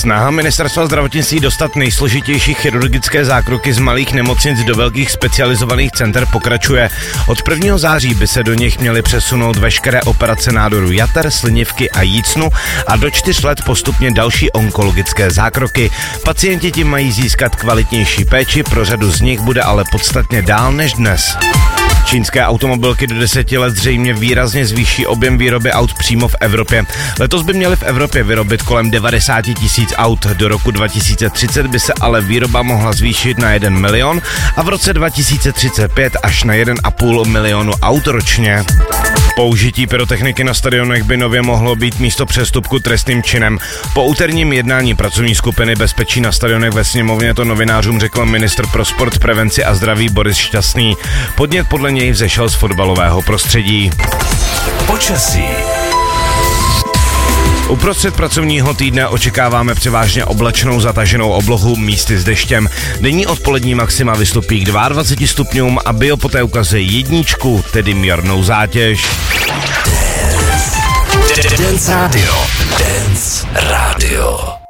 Snaha ministerstva zdravotnictví dostat nejsložitější chirurgické zákroky z malých nemocnic do velkých specializovaných center pokračuje. Od 1. září by se do nich měly přesunout veškeré operace nádoru jater, slinivky a jícnu a do 4 let postupně další onkologické zákroky. Pacienti tím mají získat kvalitnější péči, pro řadu z nich bude ale podstatně dál než dnes. Čínské automobilky do 10 let zřejmě výrazně zvýší objem výroby aut přímo v Evropě. Letos by měly v Evropě vyrobit kolem 90 000 aut, do roku 2030 by se ale výroba mohla zvýšit na 1 milion a v roce 2035 až na 1,5 milionu aut ročně. Použití pyrotechniky na stadionech by nově mohlo být místo přestupku trestným činem. Po úterním jednání pracovní skupiny bezpečí na stadionech ve sněmovně to novinářům řekl ministr pro sport, prevenci a zdraví Boris Šťastný. Podnět podle něj vzešel z fotbalového prostředí. Počasí. Uprostřed pracovního týdne očekáváme převážně oblačnou zataženou oblohu, místy s deštěm. Denní odpolední maxima vystupí k 22 stupňům a Bio poté ukazuje 1, tedy mírnou zátěž. Dance Radio.